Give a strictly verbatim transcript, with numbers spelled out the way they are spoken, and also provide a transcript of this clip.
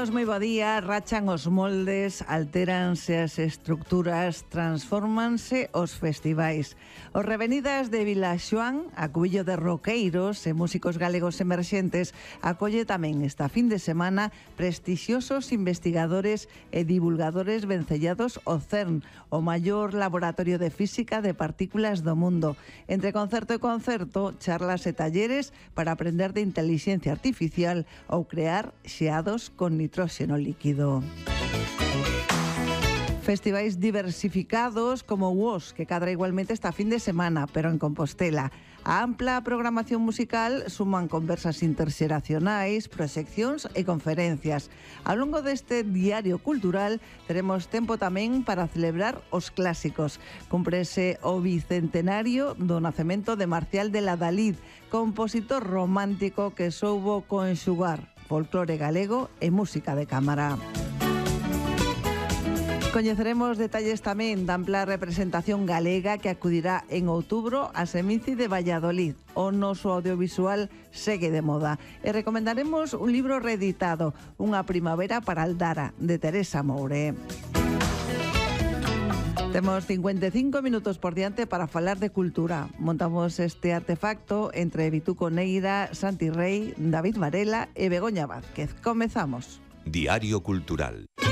Amigos, moi bo día. Rachan os moldes, alteranse as estructuras, transfórmanse os festivais. Os Revenidas de Vilaxoán, acubillo de roqueiros e músicos galegos emerxentes, acolle tamén esta fin de semana prestixiosos investigadores e divulgadores vencellados ao CERN, o maior laboratorio de física de partículas do mundo. Entre concerto e concerto, charlas e talleres para aprender de inteligencia artificial ou crear xeados con nitróxeno líquido. Festivais diversificados como o O S, que cadra igualmente esta fin de semana, pero en Compostela. A ampla programación musical suman conversas interxeracionais, proxeccións e conferencias. Ao longo deste diario cultural teremos tempo tamén para celebrar os clásicos. Cúmprese o bicentenario do nacemento de Marcial de la Dalid, compositor romántico que soubo conxugar folclore galego e música de cámara. Coñeceremos detalles tamén da ampla representación galega que acudirá en outubro a Semici de Valladolid. O noso audiovisual segue de moda. E recomendaremos un libro reeditado, Unha primavera para Aldara, de Teresa Moure. Temos cincuenta e cinco minutos por diante para falar de cultura. Montamos este artefacto entre Vituco Neira, Santi Rey, David Varela e Begoña Vázquez. Comezamos. Diario Cultural.